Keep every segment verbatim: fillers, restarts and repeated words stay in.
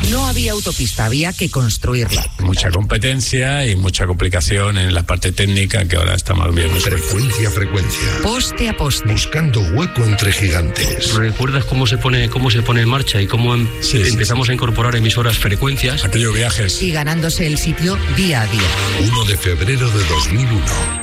No había autopista, había que construirla. Mucha competencia y mucha complicación en la parte técnica que ahora estamos viendo. Frecuencia a frecuencia. Poste a poste. Buscando hueco entre gigantes. ¿Recuerdas cómo se pone, cómo se pone en marcha y cómo em- Sí, sí, empezamos sí. a incorporar emisoras, frecuencias? Aquellos viajes. Y ganándose el sitio día a día. uno de febrero de dos mil uno.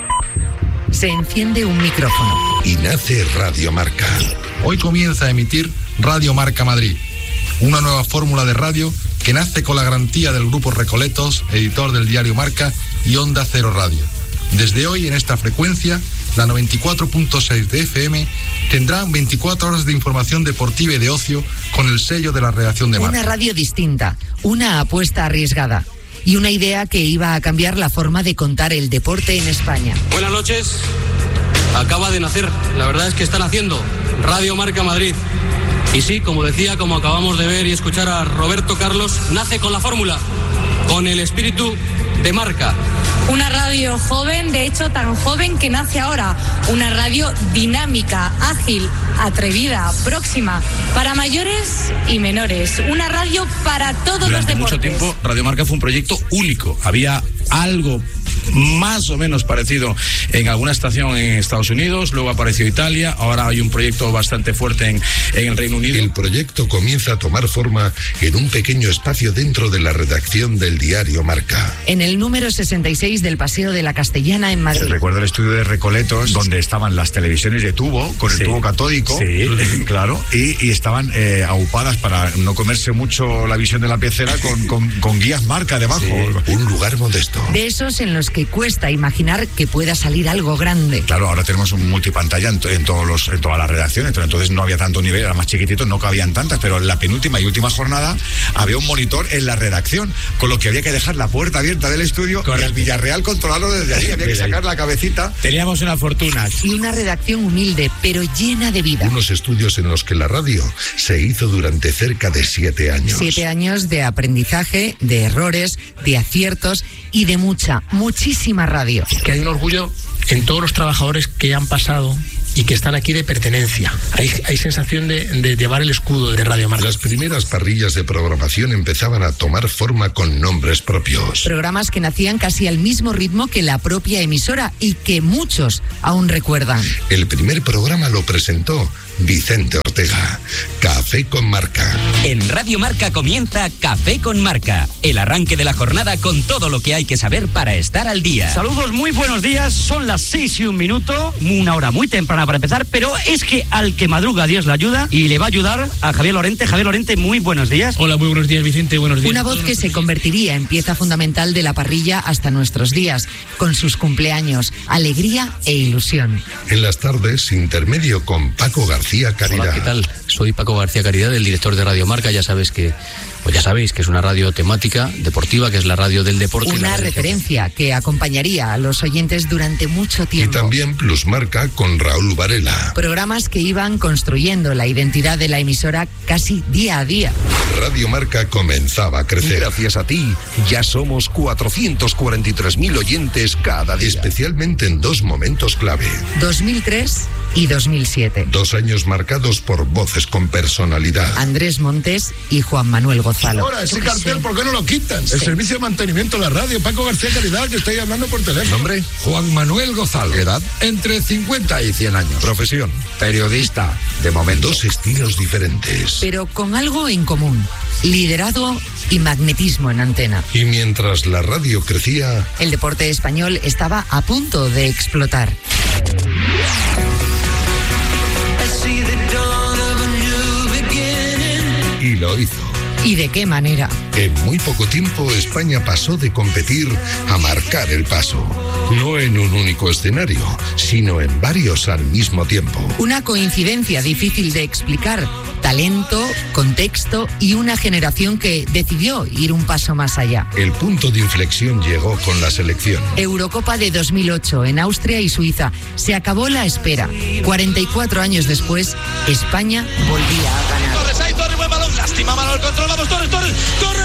Se enciende un micrófono. Y nace Radio Marca. Hoy comienza a emitir Radio Marca Madrid, una nueva fórmula de radio que nace con la garantía del Grupo Recoletos, editor del diario Marca, y Onda Cero Radio. Desde hoy, en esta frecuencia, la noventa y cuatro punto seis de F M tendrá veinticuatro horas de información deportiva y de ocio con el sello de la redacción de Marca. Una radio distinta, una apuesta arriesgada y una idea que iba a cambiar la forma de contar el deporte en España. Buenas noches. Acaba de nacer, la verdad es que está naciendo Radio Marca Madrid. Y sí, como decía, como acabamos de ver y escuchar a Roberto Carlos, nace con la fórmula, con el espíritu de Marca. Una radio joven, de hecho tan joven que nace ahora. Una radio dinámica, ágil, atrevida, próxima, para mayores y menores. Una radio para todos los Durante deportes. mucho tiempo, Radio Marca fue un proyecto único. Había algo más o menos parecido en alguna estación en Estados Unidos, luego apareció Italia, ahora hay un proyecto bastante fuerte en, en el Reino Unido. El proyecto comienza a tomar forma en un pequeño espacio dentro de la redacción del diario Marca. En el número sesenta y seis del Paseo de la Castellana en Madrid. Recuerdo el estudio de Recoletos, donde estaban las televisiones de tubo, con el Sí. tubo catódico, Sí. claro, y, y estaban eh, aupadas para no comerse mucho la visión de la piecera con, con, con guías Marca debajo. Sí. Un lugar modesto. De esos en los que cuesta imaginar que pueda salir algo grande. Claro, ahora tenemos un multipantalla en, to- en, todos los, en todas las redacciones, pero entonces no había tanto nivel, era más chiquitito, no cabían tantas, pero en la penúltima y última jornada había un monitor en la redacción, con lo que había que dejar la puerta abierta del estudio y al Villarreal controlarlo desde ahí, había que sacar la cabecita. Teníamos una fortuna. Y una redacción humilde, pero llena de vida. Unos estudios en los que la radio se hizo durante cerca de siete años. Siete años de aprendizaje, de errores, de aciertos y de mucha, muchísima radio. Que hay un orgullo en todos los trabajadores que han pasado y que están aquí de pertenencia. Hay, hay sensación de, de llevar el escudo de Radio Marca. Las primeras parrillas de programación empezaban a tomar forma con nombres propios. Programas que nacían casi al mismo ritmo que la propia emisora y que muchos aún recuerdan. El primer programa lo presentó Vicente Ortega. Café con Marca. En Radio Marca comienza Café con Marca, el arranque de la jornada con todo lo que hay que saber para estar al día. Saludos, muy buenos días. Son las seis y un minuto, una hora muy temprana para empezar, pero es que al que madruga Dios le ayuda y le va a ayudar a Javier Lorente. Javier Lorente, muy buenos días. Hola, muy buenos días, Vicente, buenos días. Una voz que se convertiría en pieza fundamental de la parrilla hasta nuestros días, con sus cumpleaños, alegría e ilusión. En las tardes, intermedio con Paco García Caridad. Hola, ¿qué tal? Soy Paco García Caridad, el director de Radio Marca. Ya sabes que, pues ya sabéis que es una radio temática, deportiva, que es la radio del deporte. Una la referencia que acompañaría a los oyentes durante mucho Y tiempo. también Plus Marca con Raúl Varela. Programas que iban construyendo la identidad de la emisora casi día a día. Radio Marca comenzaba a crecer. Gracias a ti, ya somos cuatrocientos cuarenta y tres mil oyentes cada día. Especialmente en dos momentos clave. dos mil tres y dos mil siete. Dos años marcados por voces con personalidad. Andrés Montes y Juan Manuel Gonzalo. Ahora, ese cartel, ¿por qué no lo quitan? El servicio de mantenimiento de la radio, Paco García Caridad, que estoy hablando por teléfono. Nombre, Juan Manuel Gonzalo. Edad, entre cincuenta y cien años. Profesión, periodista. De momento. Dos estilos diferentes. Pero con algo en común: liderazgo y magnetismo en antena. Y mientras la radio crecía, El deporte español estaba a punto de explotar. y lo hizo. ¿Y de qué manera? En muy poco tiempo España pasó de competir a marcar el paso. No en un único escenario, sino en varios al mismo tiempo. Una coincidencia difícil de explicar. Talento, contexto y una generación que decidió ir un paso más allá. El punto de inflexión llegó con la selección. Eurocopa de dos mil ocho en Austria y Suiza. Se acabó la espera. cuarenta y cuatro años después, España volvía a ganar. Torres, hay Torres, buen balón, lástima, mano al control, vamos Torres, Torres, Torres.